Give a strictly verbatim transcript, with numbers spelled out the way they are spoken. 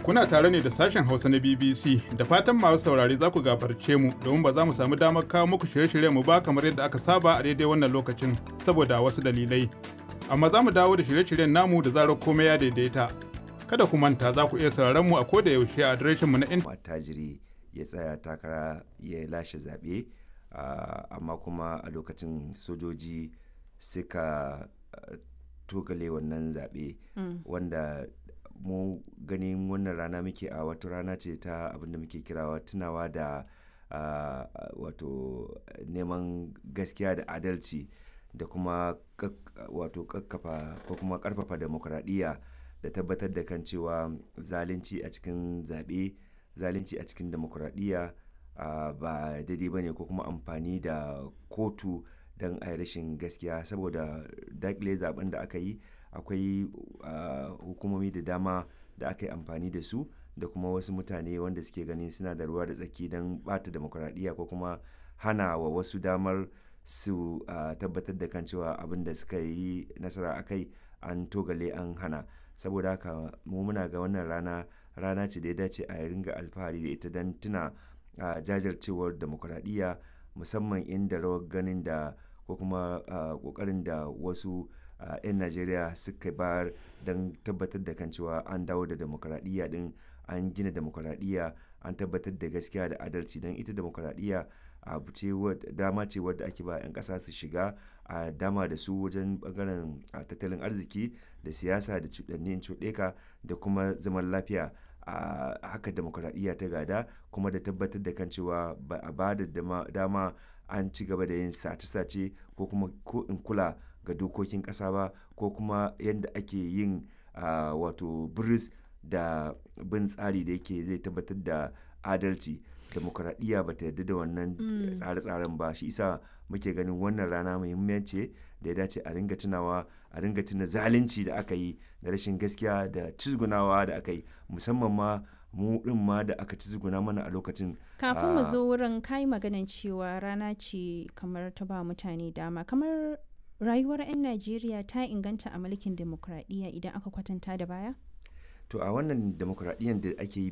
Kuna tare ne da sashen Hausa na B B C, da fatan masu saurare za ku gafarce mu domin ba za mu samu damar kawo muku shirye-shiryen mu ba kamar yadda aka saba a daidai wannan lokacin saboda wasu dalilai. Amma za mu dawo da shirye-shiryen namu da zarar komai ya daidaita. Kada ku manta za ku iya sauraron mu a koda yaushe a adireshin mu na intanet. Attajiri ya tsaya takara ya lashe zaɓe, amma kuma a lokacin sojoji suka togale wannan zaɓe wanda mu ganin wannan rana muke a wata rana ce ta abinda muke kirawa tunawa da uh, wato neman gaskiya da adalci da kuma wato kakkafa ko kuma karfafa demokradiyya da tabbatar da kan cewa zalunci a cikin zaɓe zalunci a cikin demokradiyya uh, ba daidai bane ko kuma amfani da kotu don a rashin gaskiya. Saboda dakile zaben da aka yi akwai uh, hukumomi da dama da aka yi amfani da su da kuma wasu mutane wanda suke ganin suna da ruwa da tsaki don bata demokradiyya ko kuma hana wa wasu damar su uh, tabbatar da kan cewa abin da suka yi nasara a kai an togale an hana. Saboda haka mu muna ga wannan rana rana ce da ya dace a ringa alfahari da ita don tuna uh, jajircewar demokradiyya, musamman inda rawar ganin da ko kuma kokarin uh, da wasu uh, 'yan Najeriya suka bayar don tabbatar da kan cewa an dawo da demokradiyya din, an gina demokradiyya, an tabbatar da gaskiya da adalci. Don ita demokradiyya abu ce dama ce wadda ake ba 'yan ƙasa su shiga a dama da su wajen bangaren tattalin arziki da siyasa da cuɗannin cuɗeka da kuma zaman lafiya. a haka demokradiyya ta gada, kuma da tabbatar da kan cewa ba a ba da dama an ci gaba da yin sace-sace ko kuma ko in kula ga dokokin ƙasa ba, ko kuma yadda ake yin uh, wato biris da bin tsari da yake zai tabbatar da adalci. Demokradiyya ba ta yarda da wannan mm. tsare-tsaren ba, shi isa muke ganin wannan rana muhimmanci da ya dace a ringa tunawa a ringa tuna zalunci da aka yi da rashin gaskiya da cizgunawa da aka yi, musamman ma mu din ma da aka cizguna mana a lokacin. Kafin mu zo wurin kai maganan cewa rana ce kamar ta ba mutane dama, kamar rayuwar 'yan Najeriya ta inganta a mulkin demokradiyya idan aka kwatanta da baya? To a wannan demokradiyyar da ake yi